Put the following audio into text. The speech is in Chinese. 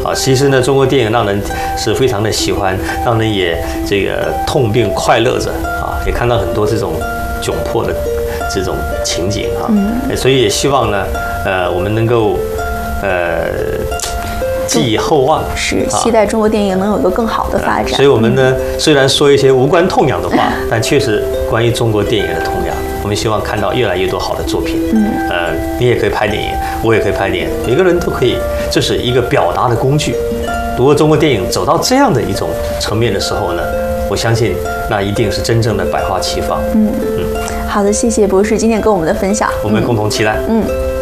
啊。其实呢，中国电影让人是非常的喜欢，让人也这个痛并快乐着啊，也看到很多这种窘迫的这种情景啊。所以也希望呢，我们能够寄以厚望， 是期待中国电影能有一个更好的发展。 所以我们呢，虽然说一些无关痛痒的话，但确实关于中国电影的痛痒，我们希望看到越来越多好的作品。你也可以拍电影，我也可以拍电影，每个人都可以，这是一个表达的工具。如果中国电影走到这样的一种层面的时候呢，我相信那一定是真正的百花齐放。 好的，谢谢博士今天跟我们的分享， 我们共同期待。